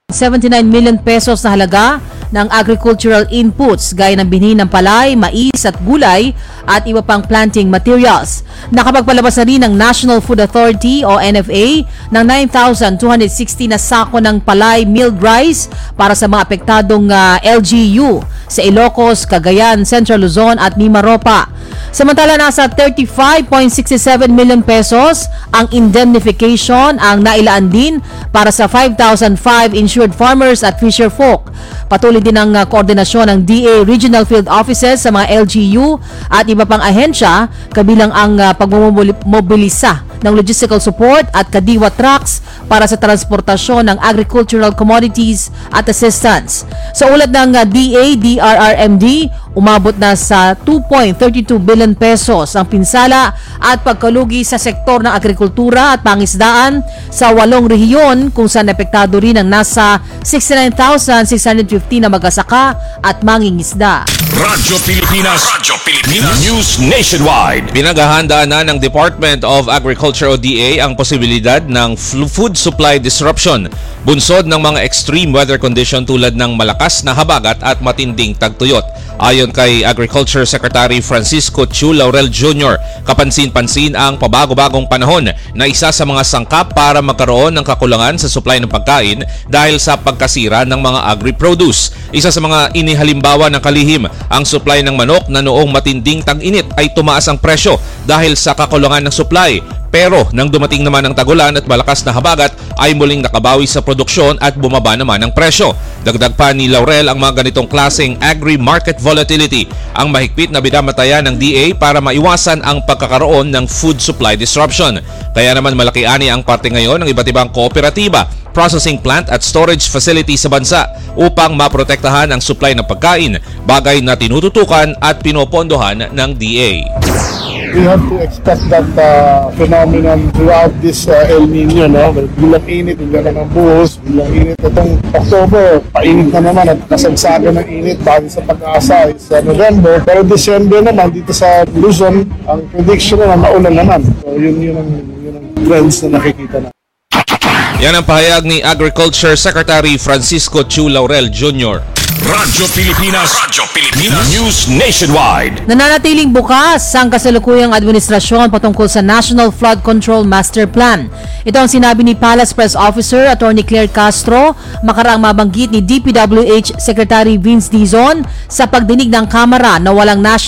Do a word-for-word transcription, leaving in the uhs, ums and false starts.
seventy-nine million pesos na halaga ng agricultural inputs gaya ng binhi ng palay, mais at gulay at iba pang planting materials. Nakapagpalabas na rin ng National Food Authority o N F A ng nine thousand two hundred sixty na sako ng palay milled rice para sa mga apektadong uh, L G U sa Ilocos, Cagayan, Central Luzon at Mimaropa. Samantala, nasa thirty-five point six seven million pesos ang indemnification ang nailaan din para sa five thousand five insured farmers at fisher folk. Patuloy din ang uh, koordinasyon ng D A Regional Field Offices sa mga L G U at iba pang ahensya, kabilang ang uh, pagmomobilisa ng logistical support at kadiwa trucks para sa transportasyon ng agricultural commodities at assistance. Sa ulat ng uh, D A D R R M D, umabot na sa two point three two billion pesos ang pinsala at pagkalugi sa sektor ng agrikultura at pangisdaan sa walong rehiyon kung saan apektado rin ang nasa sixty-nine thousand six hundred fifty na magasaka at mangingisda. Radyo Pilipinas, Radyo Pilipinas News Nationwide. Pinaghahandaan na ng Department of Agriculture o D A ang posibilidad ng food supply disruption, bunsod ng mga extreme weather condition tulad ng malakas na habagat at matinding tagtuyot. Ayon kay Agriculture Secretary Francisco Chu Laurel Junior, kapansin-pansin ang pabago-bagong panahon na isa sa mga sangkap para magkaroon ng kakulangan sa supply ng pagkain dahil sa pagkasira ng mga agri-produce. Isa sa mga inihalimbawa ng kalihim, ang supply ng manok na noong matinding tag-init ay tumaas ang presyo dahil sa kakulangan ng supply. Pero nang dumating naman ang tagulan at malakas na habagat ay muling nakabawi sa produksyon at bumaba naman ang presyo. Dagdag pa ni Laurel, ang mga ganitong klaseng agri-market volatility ang mahigpit na binamatayan ng D A para maiwasan ang pagkakaroon ng food supply disruption. Kaya naman malaki ani ang parte ngayon ng iba't ibang kooperatiba, processing plant at storage facility sa bansa upang maprotektahan ang supply ng pagkain, bagay na tinututukan at pinopondohan ng D A. We have to expect that uh, phenomenon throughout this uh, El Nino, no? Bilang init, bilang ng buhos, bilang init. Itong October, painit na naman at kasagsaga ng init bago sa pag-asa is uh, November. Pero December naman, dito sa Luzon, ang prediction na maulan naman. So yun, yun, ang, yun ang trends na nakikita na. Yan ang pahayag ni Agriculture Secretary Francisco Chu Laurel Junior Radyo Pilipinas, Radyo Pilipinas News Nationwide. Nananatiling bukas ang kasalukuyang administrasyon patungkol sa National Flood Control Master Plan. Ito ang sinabi ni Palace Press Officer Attorney Claire Castro makaraang mabanggit ni D P W H Secretary Vince Dizon sa pagdinig ng Kamara na walang national